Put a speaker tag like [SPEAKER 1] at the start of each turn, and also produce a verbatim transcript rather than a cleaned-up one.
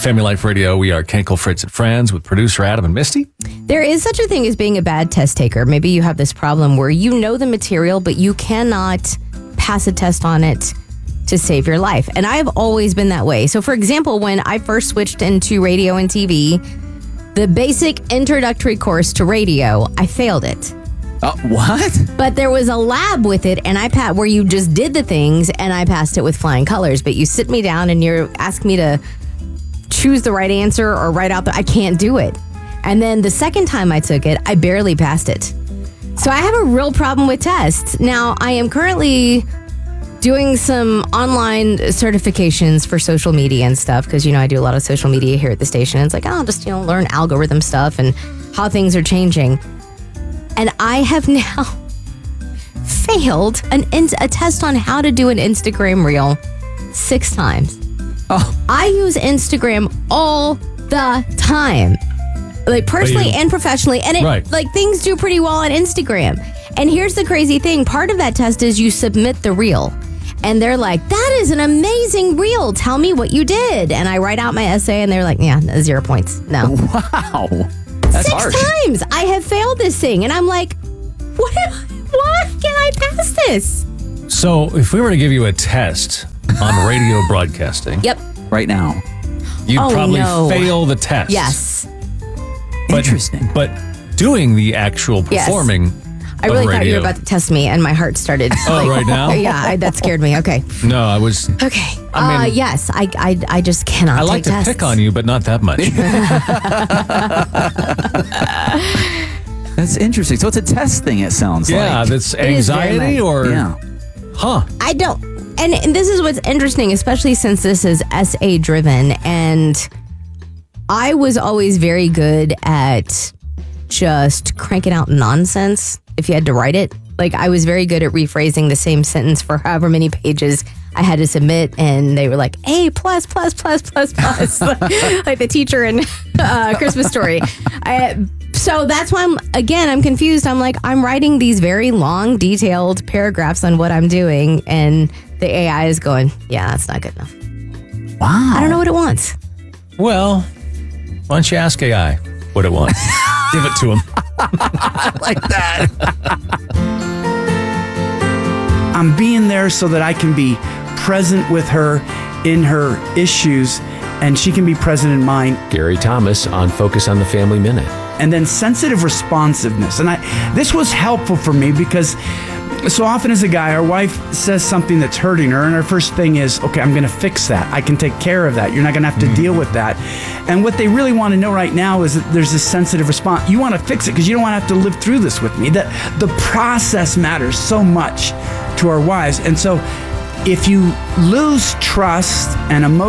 [SPEAKER 1] Family Life Radio, we are Kenkel, Fritz, and Friends with producer Adam and Misty.
[SPEAKER 2] There is such a thing as being a bad test taker. Maybe you have this problem where you know the material, but you cannot pass a test on it to save your life. And I've always been that way. So, for example, when I first switched into radio and T V, the basic introductory course to radio, I failed it.
[SPEAKER 3] Uh, what?
[SPEAKER 2] But there was a lab with it, and I pa- where you just did the things, and I passed it with flying colors. But you sit me down and you're asking me to choose the right answer or write out the, I can't do it. And then the second time I took it, I barely passed it. So I have a real problem with tests. Now, I am currently doing some online certifications for social media and stuff because, you know, I do a lot of social media here at the station. And it's like, oh, I'll just, you know, learn algorithm stuff and how things are changing. And I have now failed an in- a test on how to do an Instagram reel six times. Oh. I use Instagram all the time, like personally you, and professionally. And it right. like things do pretty well on Instagram. And here's the crazy thing. Part of that test is you submit the reel. And they're like, that is an amazing reel. Tell me what you did. And I write out my essay and they're like, yeah, zero points. No.
[SPEAKER 3] Wow. That's
[SPEAKER 2] Six
[SPEAKER 3] harsh.
[SPEAKER 2] times I have failed this thing. And I'm like, what? Am I, why can I pass this?
[SPEAKER 1] So if we were to give you a test on radio broadcasting.
[SPEAKER 2] Yep.
[SPEAKER 3] Right now.
[SPEAKER 1] You'd
[SPEAKER 2] oh,
[SPEAKER 1] probably
[SPEAKER 2] no.
[SPEAKER 1] fail the test.
[SPEAKER 2] Yes.
[SPEAKER 1] But,
[SPEAKER 3] Interesting.
[SPEAKER 1] But doing the actual performing
[SPEAKER 2] yes. I really
[SPEAKER 1] thought
[SPEAKER 2] you were about to test me, and my heart started.
[SPEAKER 1] Oh,
[SPEAKER 2] like,
[SPEAKER 1] right now?
[SPEAKER 2] Yeah, I, that scared me. Okay.
[SPEAKER 1] No, I was.
[SPEAKER 2] Okay.
[SPEAKER 1] I mean,
[SPEAKER 2] uh, yes, I, I, I just cannot.
[SPEAKER 1] I like
[SPEAKER 2] take
[SPEAKER 1] to
[SPEAKER 2] tests.
[SPEAKER 1] pick on you, but not that much.
[SPEAKER 3] That's interesting. So it's a test thing, it sounds
[SPEAKER 1] yeah,
[SPEAKER 3] like.
[SPEAKER 1] Yeah, that's anxiety or.
[SPEAKER 3] Yeah.
[SPEAKER 1] Huh.
[SPEAKER 2] I don't. And, and this is what's interesting, especially since this is S A driven. And I was always very good at just cranking out nonsense if you had to write it. Like, I was very good at rephrasing the same sentence for however many pages I had to submit, and they were like, A plus, plus, plus, plus, plus, like the teacher in uh, Christmas Story. I, so that's why I'm, again, I'm confused. I'm like, I'm writing these very long, detailed paragraphs on what I'm doing, and the A I is going, yeah, that's not good enough.
[SPEAKER 3] Wow.
[SPEAKER 2] I don't know what it wants.
[SPEAKER 1] Well, why don't you ask A I what it wants? Give it to him.
[SPEAKER 3] Like that.
[SPEAKER 4] I'm being there so that I can be present with her in her issues, and she can be present in mine.
[SPEAKER 5] Gary Thomas on Focus on the Family Minute.
[SPEAKER 4] And then sensitive responsiveness. And I, this was helpful for me because so often as a guy, our wife says something that's hurting her, and our first thing is, okay, I'm going to fix that. I can take care of that. You're not going to have to mm-hmm. deal with that. And what they really want to know right now is that there's this sensitive response. You want to fix it because you don't want to have to live through this with me. That the process matters so much to our wives. And so if you lose trust and emotion,